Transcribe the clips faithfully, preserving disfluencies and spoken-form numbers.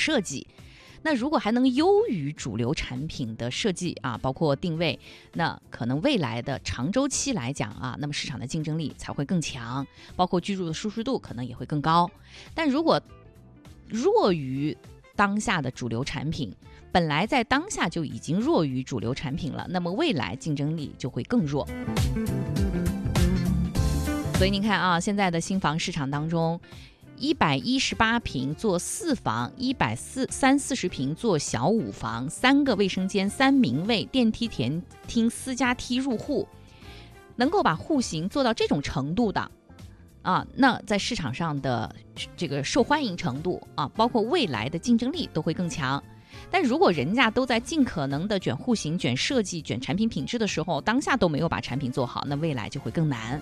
设计。那如果还能优于主流产品的设计啊，包括定位，那可能未来的长周期来讲啊，那么市场的竞争力才会更强，包括居住的舒适度可能也会更高。但如果弱于当下的主流产品，本来在当下就已经弱于主流产品了，那么未来竞争力就会更弱。所以您看啊，现在的新房市场当中，一百一十八平做四房，一百三四十平做小五房，三个卫生间，三明卫，电梯、前厅、私家梯入户，能够把户型做到这种程度的啊，那在市场上的这个受欢迎程度啊，包括未来的竞争力都会更强。但如果人家都在尽可能的卷户型、卷设计、卷产品品质的时候，当下都没有把产品做好，那未来就会更难。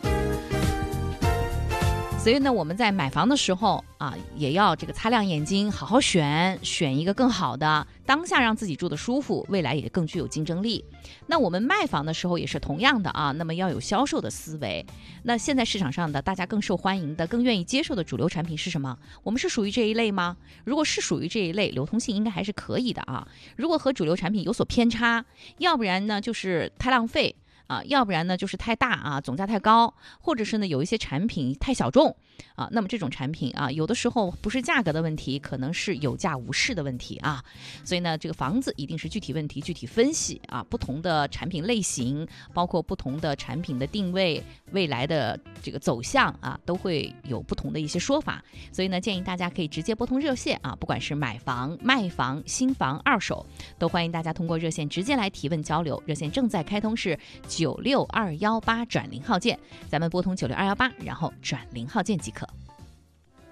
所以呢，我们在买房的时候啊，也要这个擦亮眼睛，好好选，选一个更好的，当下让自己住得舒服，未来也更具有竞争力。那我们卖房的时候也是同样的啊，那么要有销售的思维。那现在市场上的大家更受欢迎的、更愿意接受的主流产品是什么？我们是属于这一类吗？如果是属于这一类，流通性应该还是可以的啊。如果和主流产品有所偏差，要不然呢就是太浪费。啊，要不然呢就是太大啊，总价太高，或者是呢有一些产品太小众啊，那么这种产品啊，有的时候不是价格的问题，可能是有价无市的问题啊。所以呢，这个房子一定是具体问题具体分析啊，不同的产品类型，包括不同的产品的定位，未来的这个走向啊，都会有不同的一些说法。所以呢，建议大家可以直接拨通热线啊，不管是买房、卖房、新房、二手，都欢迎大家通过热线直接来提问交流。热线正在开通，是九六二幺八转零号键，咱们拨通九六二幺八，然后转零号键即可。